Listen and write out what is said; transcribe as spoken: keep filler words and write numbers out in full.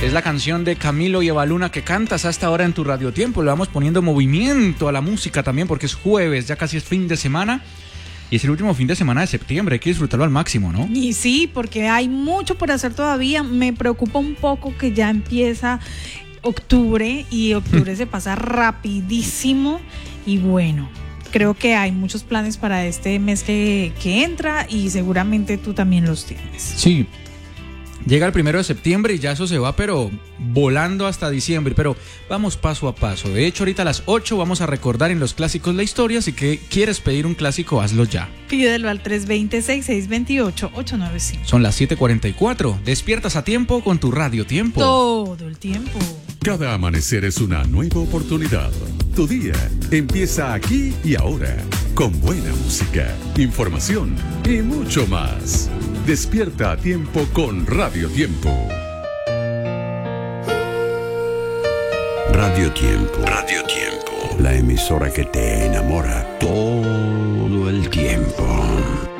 Es la canción de Camilo y Evaluna que cantas hasta ahora en tu radiotiempo. Le vamos poniendo movimiento a la música también porque es jueves, ya casi es fin de semana. Y es el último fin de semana de septiembre, hay que disfrutarlo al máximo, ¿no? Y sí, porque hay mucho por hacer todavía. Me preocupa un poco que ya empieza octubre y octubre se pasa rapidísimo. Y bueno, creo que hay muchos planes para este mes que, que entra y seguramente tú también los tienes. Sí. Llega el primero de septiembre y ya eso se va, pero volando hasta diciembre. Pero vamos paso a paso. De hecho, ahorita a las ocho vamos a recordar en los clásicos la historia. Así que quieres pedir un clásico, hazlo ya. Pídelo al tres dos seis, seis dos ocho, ocho nueve cinco. Son las siete cuarenta y cuatro. Despiertas a tiempo con tu radio tiempo. Todo el tiempo. Cada amanecer es una nueva oportunidad. Tu día empieza aquí y ahora. Con buena música, información y mucho más. Despierta a tiempo con Radio Tiempo. Radio Tiempo. Radio Tiempo. La emisora que te enamora todo el tiempo.